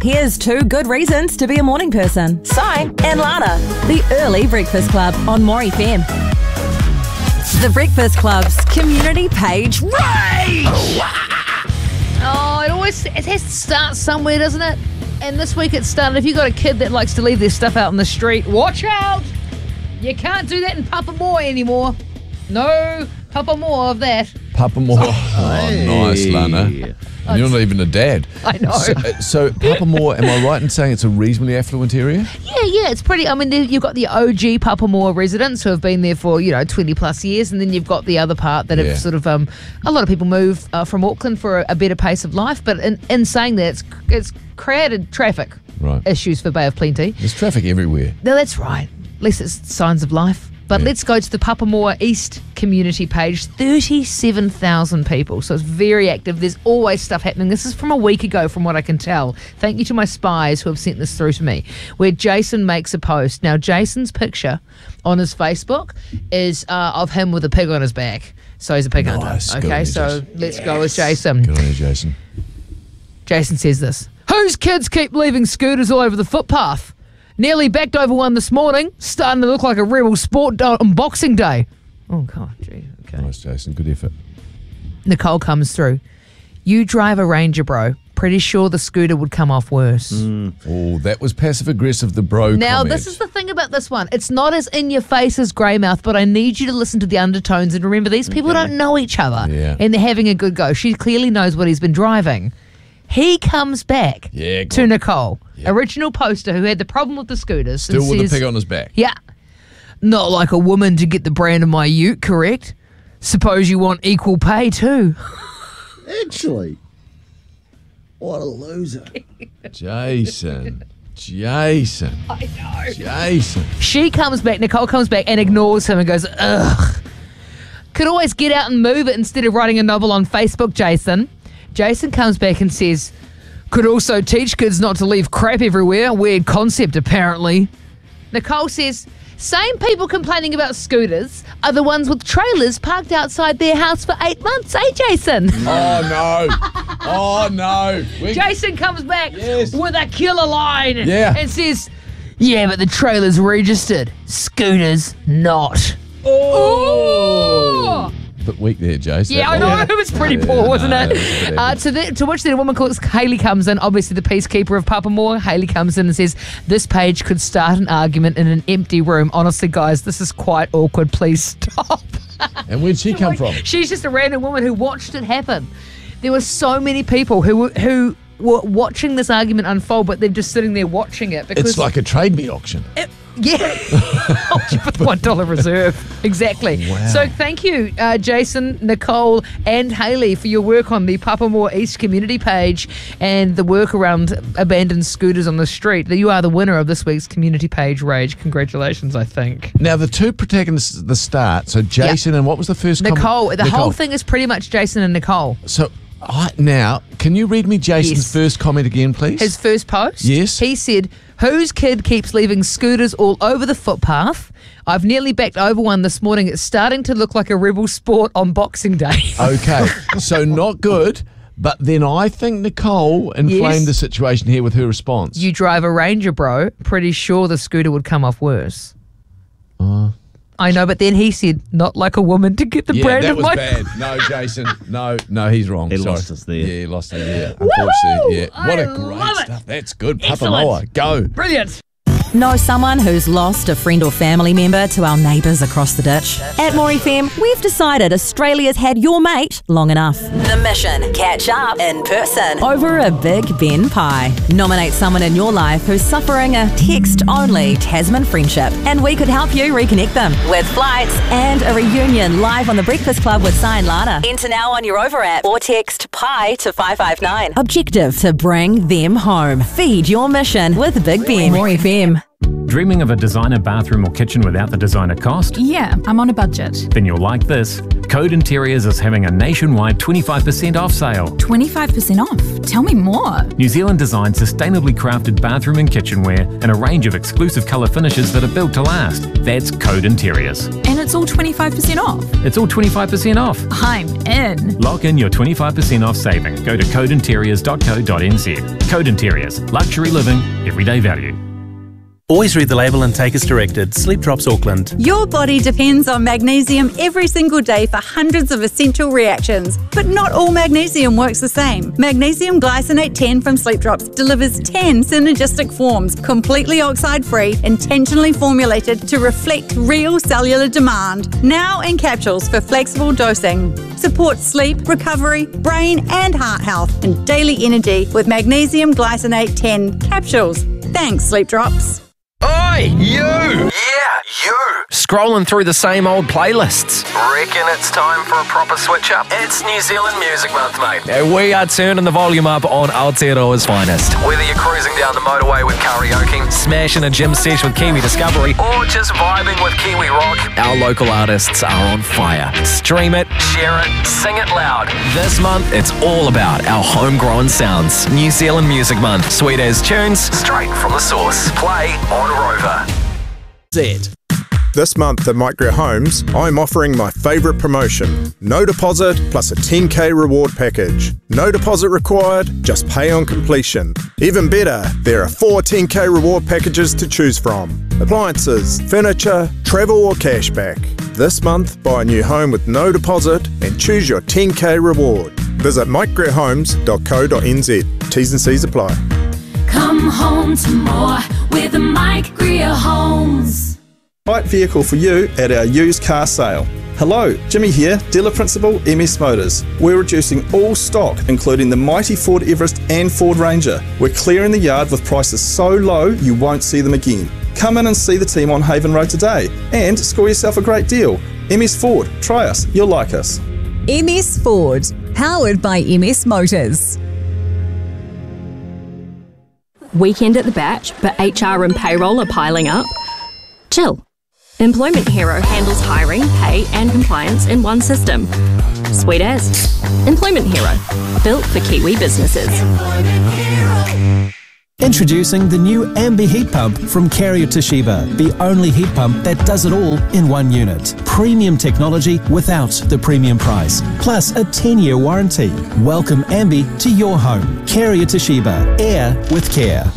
Here's 2 good reasons to be a morning person. Sign and Lana. The Early Breakfast Club on More FM. The Breakfast Club's community page rage! Oh, it has to start somewhere, doesn't it? And this week it started. If you've got a kid that likes to leave their stuff out in the street, watch out! You can't do that in Papamoa anymore. No Papamoa of that. Papamoa. Oh, nice, Lana. And you're not even a dad. I know. So Papamoa, am I right in saying it's a reasonably affluent area? Yeah, it's pretty. I mean, you've got the OG Papamoa residents who have been there for 20 plus years, and then you've got the other part that have sort of a lot of people move from Auckland for a better pace of life. But in saying that, it's created traffic issues for Bay of Plenty. There's traffic everywhere. No, that's right. At least it's signs of life. But let's go to the Papamoa East community page. 37,000 people, so it's very active. There's always stuff happening. This is from a week ago, from what I can tell. Thank you to my spies who have sent this through to me, where Jason makes a post. Now, Jason's picture on his Facebook is of him with a pig on his back. So he's a pig hunter. Okay, so let's go with Jason. Good on you, Jason. Jason says this. Whose kids keep leaving scooters all over the footpath? Nearly backed over one this morning, starting to look like a rebel sport on Boxing Day. Oh, God, gee, okay. Nice, Jason. Good effort. Nicole comes through. You drive a Ranger, bro. Pretty sure the scooter would come off worse. Oh, that was passive-aggressive, the bro Now, comment. this is the thing about this one. It's not as in-your-face as Greymouth, but I need you to listen to the undertones and remember these people don't know each other. Yeah. And they're having a good go. She clearly knows what he's been driving. He comes back to Nicole, original poster who had the problem with the scooters. Still and with says, the pig on his back. Yeah. Not like a woman to get the brand of my ute, correct? Suppose you want equal pay too. Actually, what a loser. Jason. I know. Jason. She comes back, Nicole comes back and ignores him and goes, ugh. Could always get out and move it instead of writing a novel on Facebook, Jason. Jason comes back and says, could also teach kids not to leave crap everywhere. Weird concept, apparently. Nicole says, same people complaining about scooters are the ones with trailers parked outside their house for 8 months, eh, Jason? Oh, no. Jason comes back with a killer line and says, yeah, but the trailer's registered. Scooters not. Oh! But weak there, Jason. Yeah, I know. It was pretty poor, wasn't it? To which then a woman called Hayley comes in, obviously the peacekeeper of Papamoa. Hayley comes in and says, this page could start an argument in an empty room. Honestly, guys, this is quite awkward. Please stop. And where'd she come from? She's just a random woman who watched it happen. There were so many people who were watching this argument unfold, but they're just sitting there watching it. Because it's like a trade me auction. Yeah. Hold you for the $1 reserve. Exactly. Wow. So thank you, Jason, Nicole and Hayley for your work on the Papamoa East community page and the work around abandoned scooters on the street. You are the winner of this week's community page rage. Congratulations, I think. Now, the two protagonists at the start, so Jason and what was the first Nicole. comment? The whole thing is pretty much Jason and Nicole. So now, can you read me Jason's first comment again, please? His first post? Yes. He said, whose kid keeps leaving scooters all over the footpath? I've nearly backed over one this morning. It's starting to look like a rebel sport on Boxing Day. Okay, so not good. But then I think Nicole inflamed the situation here with her response. You drive a Ranger, bro. Pretty sure the scooter would come off worse. I know, but then he said, not like a woman to get the brand of my... that was bad. No, Jason. No, he's wrong. He Sorry. lost us there. Yeah, he lost us there. Unfortunately, yeah. What a great stuff. That's good. Papamoa, go. Brilliant. Know someone who's lost a friend or family member to our neighbours across the ditch? At More FM, we've decided Australia's had your mate long enough. The mission: catch up in person over a Big Ben pie. Nominate someone in your life who's suffering a text-only Tasman friendship, and we could help you reconnect them with flights and a reunion live on the Breakfast Club with Sai and Lana. Enter now on your Over app or text pie to 559. Objective to bring them home. Feed your mission with Big Ben. More FM. Dreaming of a designer bathroom or kitchen without the designer cost? Yeah, I'm on a budget. Then you'll like this. Code Interiors is having a nationwide 25% off sale. 25% off? Tell me more. New Zealand designed sustainably crafted bathroom and kitchenware and a range of exclusive colour finishes that are built to last. That's Code Interiors. And it's all 25% off? It's all 25% off. I'm in. Lock in your 25% off saving. Go to codeinteriors.co.nz. Code Interiors. Luxury living. Everyday value. Always read the label and take as directed. Sleep Drops Auckland. Your body depends on magnesium every single day for hundreds of essential reactions, but not all magnesium works the same. Magnesium glycinate 10 from Sleep Drops delivers 10 synergistic forms, completely oxide-free, intentionally formulated to reflect real cellular demand. Now in capsules for flexible dosing. Support sleep, recovery, brain and heart health and daily energy with magnesium glycinate 10 capsules. Thanks, Sleep Drops. Oi, you! Yeah, you! Scrolling through the same old playlists. Reckon it's time for a proper switch up? It's New Zealand Music Month, mate. And we are turning the volume up on Aotearoa's finest. Whether you're cruising down the motorway with karaoke, smashing a gym sesh with Kiwi Discovery, or just vibing with Kiwi Rock, our local artists are on fire. Stream it, share it, sing it loud. This month, it's all about our homegrown sounds. New Zealand Music Month. Sweet as tunes, straight from the source. Play on Rover. This month at Micro Homes, I'm offering my favourite promotion. No deposit plus a 10k reward package. No deposit required, just pay on completion. Even better, there are 4 10k reward packages to choose from. Appliances, furniture, travel or cashback. This month, buy a new home with no deposit and choose your 10k reward. Visit microhomes.co.nz. T's and C's apply. Come home to more with Mike Greer Homes. Right vehicle for you at our used car sale. Hello, Jimmy here, dealer principal, MS Motors. We're reducing all stock, including the mighty Ford Everest and Ford Ranger. We're clearing the yard with prices so low you won't see them again. Come in and see the team on Haven Road today and score yourself a great deal. MS Ford, try us, you'll like us. MS Ford, powered by MS Motors. Weekend at the Batch, but HR and payroll are piling up? Chill. Employment Hero handles hiring, pay and compliance in one system. Sweet as. Employment Hero, built for Kiwi businesses. Introducing the new Ambi heat pump from Carrier Toshiba, the only heat pump that does it all in one unit. Premium technology without the premium price, plus a 10-year warranty. Welcome Ambi to your home. Carrier Toshiba, air with care.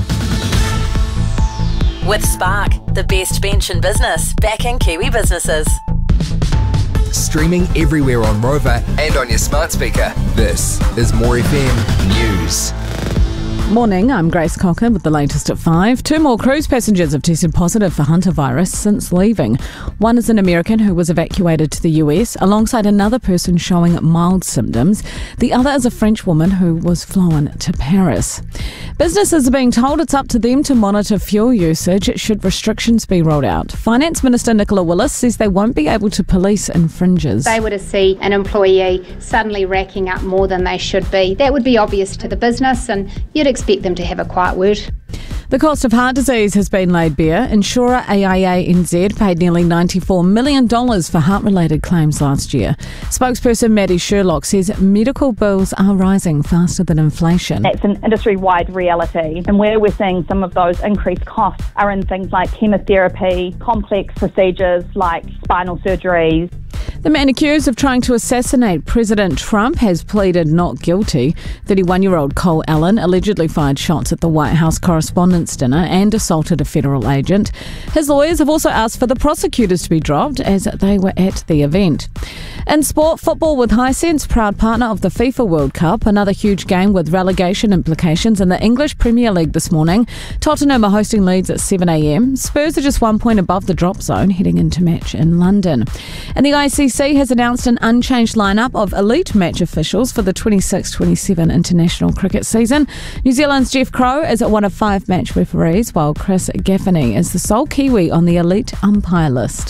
With Spark, the best bench in business, backing Kiwi businesses. Streaming everywhere on Rover and on your smart speaker. This is More FM News. Morning, I'm Grace Cocker with the latest at 5. 2 more cruise passengers have tested positive for Hunter virus since leaving. One is an American who was evacuated to the US alongside another person showing mild symptoms. The other is a French woman who was flown to Paris. Businesses are being told it's up to them to monitor fuel usage should restrictions be rolled out. Finance Minister Nicola Willis says they won't be able to police infringers. They were to see an employee suddenly racking up more than they should be, that would be obvious to the business and you'd expect them to have a quiet word. The cost of heart disease has been laid bare. Insurer AIA NZ paid nearly $94 million for heart-related claims last year. Spokesperson Maddie Sherlock says medical bills are rising faster than inflation. That's an industry-wide reality, and where we're seeing some of those increased costs are in things like chemotherapy, complex procedures like spinal surgeries. The man accused of trying to assassinate President Trump has pleaded not guilty. 31-year-old Cole Allen allegedly fired shots at the White House Correspondents' Dinner and assaulted a federal agent. His lawyers have also asked for the prosecutors to be dropped as they were at the event. In sport, football with Hisense, proud partner of the FIFA World Cup. Another huge game with relegation implications in the English Premier League this morning. Tottenham are hosting Leeds at 7 a.m. Spurs are just 1 point above the drop zone heading into match in London. And the ICC has announced an unchanged lineup of elite match officials for the 26-27 international cricket season. New Zealand's Jeff Crow is one of 5 match referees, while Chris Gaffney is the sole Kiwi on the elite umpire list.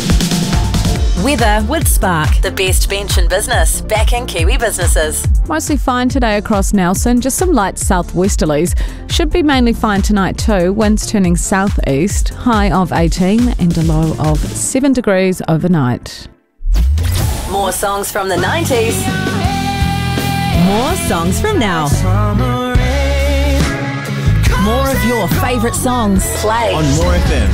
Weather with Spark, the best bench in business, backing Kiwi businesses. Mostly fine today across Nelson, just some light southwesterlies. Should be mainly fine tonight too, winds turning southeast, high of 18 and a low of 7 degrees overnight. More More songs from the 90s. More songs from now. More of your favourite songs. Play On More FM.